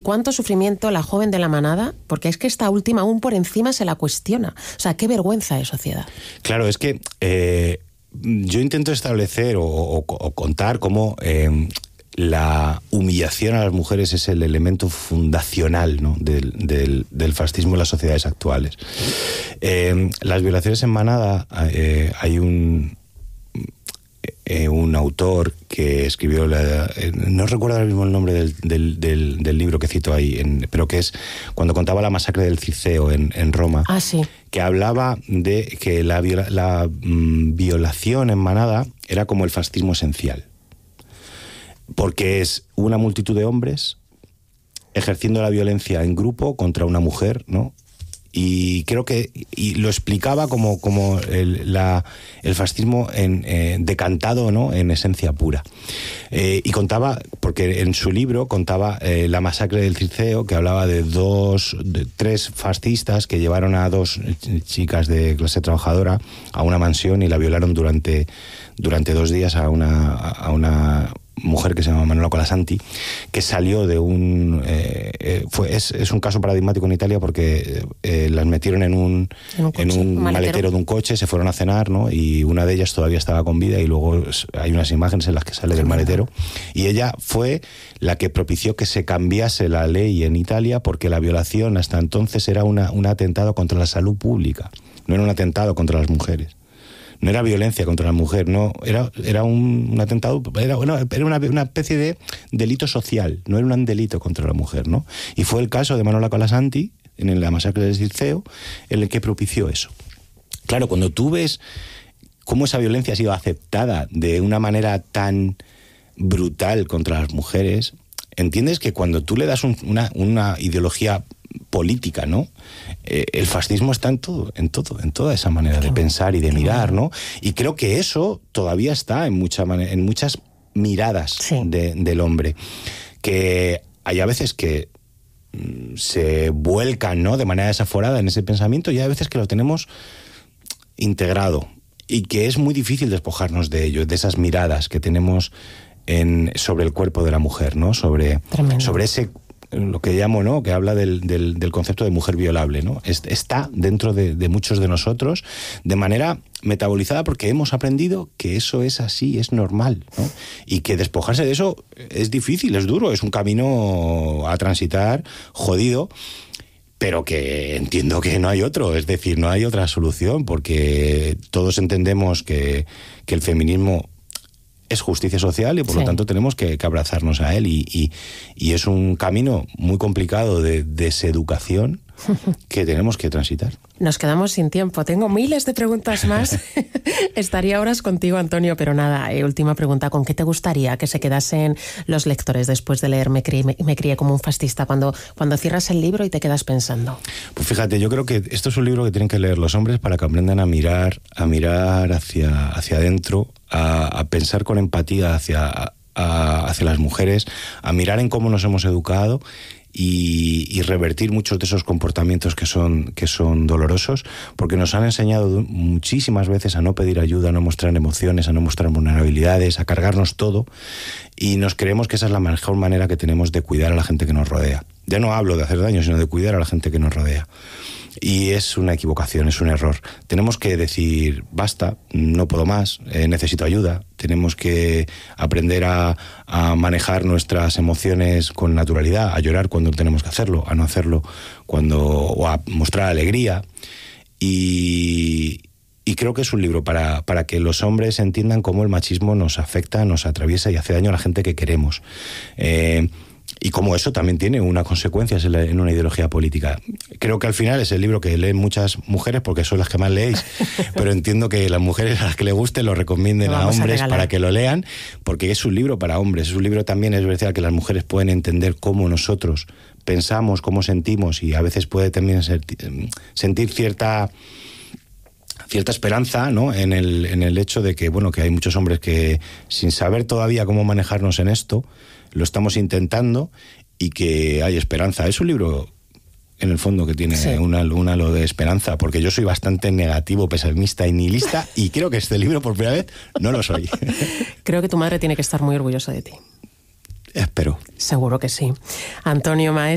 cuánto sufrimiento la joven de la manada, porque es que esta última aún por encima se la cuestiona. O sea, qué vergüenza de sociedad. Claro, es que yo intento establecer o contar cómo la humillación a las mujeres es el elemento fundacional, ¿no?, del fascismo en las sociedades actuales. Las violaciones en manada, hay un autor que escribió, no recuerdo ahora mismo el nombre del libro que cito ahí, pero que es cuando contaba la masacre del Circeo en Roma. Ah, sí. Que hablaba de que la violación en manada era como el fascismo esencial. Porque es una multitud de hombres ejerciendo la violencia en grupo contra una mujer, ¿no? Y creo que lo explicaba como el fascismo decantado, ¿no?, en esencia pura. Y contaba, porque en su libro contaba la masacre del Circeo, que hablaba de tres fascistas que llevaron a dos chicas de clase trabajadora a una mansión y la violaron durante 2 días a una mujer que se llama Manuela Colasanti, que salió de un... es un caso paradigmático en Italia porque las metieron en un maletero de un coche, se fueron a cenar, ¿no? Y una de ellas todavía estaba con vida y luego hay unas imágenes en las que sale del maletero. Y ella fue la que propició que se cambiase la ley en Italia, porque la violación hasta entonces era un atentado contra la salud pública, no era un atentado contra las mujeres. No era violencia contra la mujer, no, era un atentado, era una especie de delito social, no era un delito contra la mujer, ¿no? Y fue el caso de Manuela Colasanti, en la masacre del Circeo, en el que propició eso. Claro, cuando tú ves cómo esa violencia ha sido aceptada de una manera tan brutal contra las mujeres, entiendes que cuando tú le das una ideología política, ¿no? El fascismo está en toda esa manera de pensar y de mirar, ¿no? Y creo que eso todavía está en muchas miradas, sí, del hombre. Que hay a veces que se vuelcan, ¿no?, de manera desaforada en ese pensamiento, y hay veces que lo tenemos integrado y que es muy difícil despojarnos de ello, de esas miradas que tenemos sobre el cuerpo de la mujer, ¿no? Sobre ese, lo que llamo, ¿no?, que habla del concepto de mujer violable, ¿no? Está dentro de muchos de nosotros de manera metabolizada, porque hemos aprendido que eso es así, es normal, ¿no? Y que despojarse de eso es difícil, es duro, es un camino a transitar jodido, pero que entiendo que no hay otro, es decir, no hay otra solución, porque todos entendemos que el feminismo es justicia social y por lo tanto tenemos que abrazarnos a él, y es un camino muy complicado de deseducación que tenemos que transitar. Nos quedamos sin tiempo. Tengo miles de preguntas más. Estaría horas contigo, Antonio, pero nada, última pregunta. ¿Con qué te gustaría que se quedasen los lectores después de leer Me crié como un fascista, cuando cierras el libro y te quedas pensando? Pues fíjate, yo creo que esto es un libro que tienen que leer los hombres para que aprendan a mirar hacia adentro, a pensar con empatía hacia las mujeres, a mirar en cómo nos hemos educado y revertir muchos de esos comportamientos que son dolorosos, porque nos han enseñado muchísimas veces a no pedir ayuda, a no mostrar emociones, a no mostrar vulnerabilidades, a cargarnos todo, y nos creemos que esa es la mejor manera que tenemos de cuidar a la gente que nos rodea. Ya no hablo de hacer daño, sino de cuidar a la gente que nos rodea. Y es una equivocación, es un error. Tenemos que decir, basta, no puedo más, necesito ayuda. Tenemos que aprender a manejar nuestras emociones con naturalidad, a llorar cuando tenemos que hacerlo, a no hacerlo o a mostrar alegría. Y creo que es un libro para que los hombres entiendan cómo el machismo nos afecta, nos atraviesa y hace daño a la gente que queremos. Y como eso también tiene unas consecuencias en una ideología política. Creo que al final es el libro que leen muchas mujeres, porque son las que más leéis, pero entiendo que las mujeres a las que les guste lo recomienden a hombres para que lo lean, porque es un libro para hombres. Es un libro también, es verdad, que las mujeres pueden entender cómo nosotros pensamos, cómo sentimos, y a veces puede también sentir cierta esperanza, ¿no?, en el hecho de que, bueno, que hay muchos hombres que, sin saber todavía cómo manejarnos en esto, lo estamos intentando, y que hay esperanza. Es un libro, en el fondo, que tiene un halo de esperanza, porque yo soy bastante negativo, pesimista y nihilista, y creo que este libro, por primera vez, no lo soy. Creo que tu madre tiene que estar muy orgullosa de ti. Espero. Seguro que sí. Antonio Maestre.